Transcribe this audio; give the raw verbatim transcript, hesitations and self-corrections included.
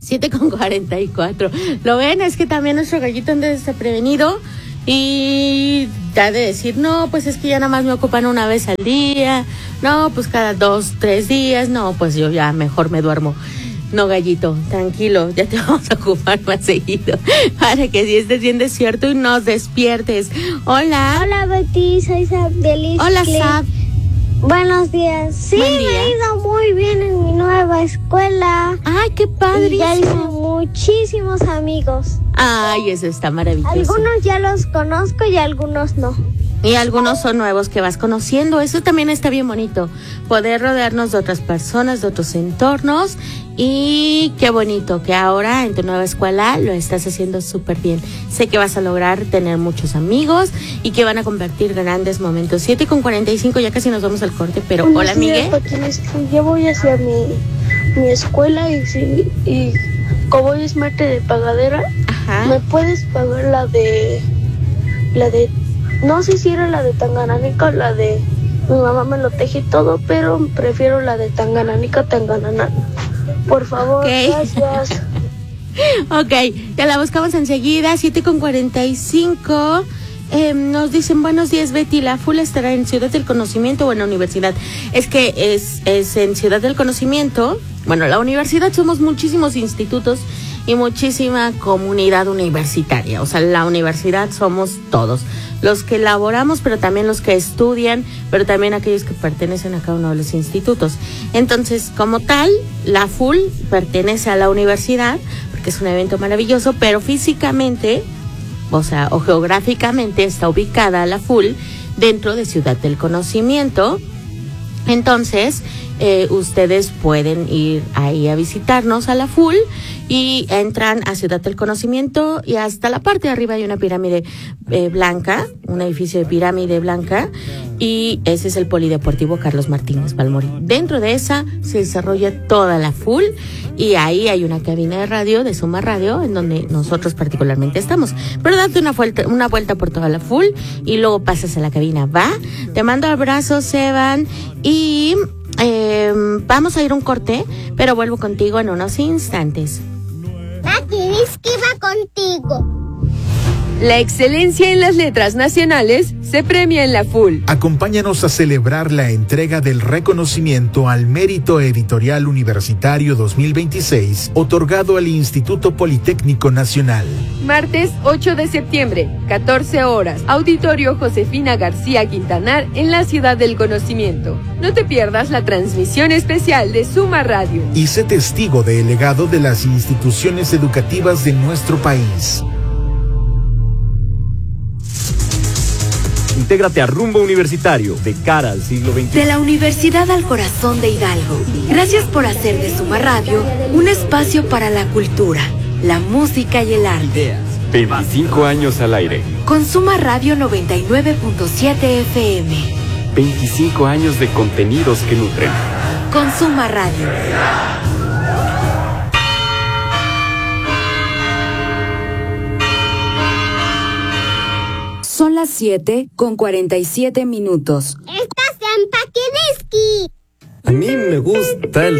siete con cuarenta y cuatro. Lo ven, es que también nuestro gallito anda desprevenido y da de decir, no, pues es que ya nada más me ocupan una vez al día, no, pues cada dos, tres días, no, pues yo ya mejor me duermo. No, gallito, tranquilo, ya te vamos a ocupar más seguido para que si estés bien despierto y nos despiertes. Hola. Hola, Betty, soy Sabdelis. Hola, Sab. Buenos días. Sí, Buen día. me he ido muy bien en mi nueva escuela. Ay, qué padrísimo. Y ya hice muchísimos amigos. Ay, eso está maravilloso. Algunos ya los conozco y algunos no. Y algunos son nuevos que vas conociendo. Eso también está bien bonito. Poder rodearnos de otras personas, de otros entornos. Y qué bonito que ahora en tu nueva escuela lo estás haciendo súper bien. Sé que vas a lograr tener muchos amigos y que van a compartir grandes momentos. siete con cuarenta y cinco, ya casi nos vamos al corte, pero Buenos hola, días, Miguel. Patines, que ya voy hacia mi, mi escuela y, si, y como hoy es martes de pagadera, Ajá. ¿me puedes pagar la de... la de... no sé si era la de Tangananica o la de... mi mamá me lo teje todo, pero prefiero la de Tangananica, Tanganana. Por favor, Okay. gracias. Ok, te la buscamos enseguida, siete con cuarenta y cinco. Eh, nos dicen, buenos días, Betty, la full estará en Ciudad del Conocimiento o en la universidad. Es que es, es en Ciudad del Conocimiento. Bueno, la universidad somos muchísimos institutos y muchísima comunidad universitaria. O sea, la universidad somos todos. Los que laboramos, pero también los que estudian, pero también aquellos que pertenecen a cada uno de los institutos. Entonces, como tal, la full pertenece a la universidad, porque es un evento maravilloso, pero físicamente, o sea, o geográficamente está ubicada la full dentro de Ciudad del Conocimiento. Entonces, eh, ustedes pueden ir ahí a visitarnos a la full y entran a Ciudad del Conocimiento y hasta la parte de arriba hay una pirámide eh, blanca, un edificio de pirámide blanca, y ese es el Polideportivo Carlos Martínez Balmori. Dentro de esa se desarrolla toda la full y ahí hay una cabina de radio, de Suma Radio, en donde nosotros particularmente estamos. Pero date una vuelta, una vuelta por toda la full y luego pasas a la cabina, ¿va? Te mando abrazos, Seban, y eh, vamos a ir a un corte, pero vuelvo contigo en unos instantes. Maki, dice que va contigo. La excelencia en las letras nacionales se premia en la full. Acompáñanos a celebrar la entrega del reconocimiento al Mérito Editorial Universitario dos mil veintiséis, otorgado al Instituto Politécnico Nacional. Martes ocho de septiembre, catorce horas, Auditorio Josefina García Quintanar en la Ciudad del Conocimiento. No te pierdas la transmisión especial de Suma Radio. Y sé testigo del legado de las instituciones educativas de nuestro país. Intégrate a Rumbo Universitario, de cara al siglo veintiuno. De la Universidad al Corazón de Hidalgo. Gracias por hacer de Suma Radio un espacio para la cultura, la música y el arte. veinticinco años al aire. Con Suma Radio noventa y nueve punto siete F M. veinticinco años de contenidos que nutren. Con Suma Radio. Son las siete con cuarenta y siete minutos. Estás en Paquidiski. A mí me gusta el